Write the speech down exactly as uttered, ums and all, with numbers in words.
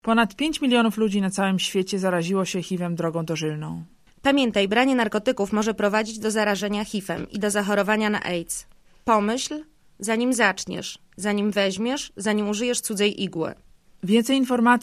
Ponad pięć milionów ludzi na całym świecie zaraziło się H I V-em drogą dożylną. Pamiętaj, branie narkotyków może prowadzić do zarażenia H I V-em i do zachorowania na AIDS. Pomyśl, zanim zaczniesz, zanim weźmiesz, zanim użyjesz cudzej igły. Więcej informacji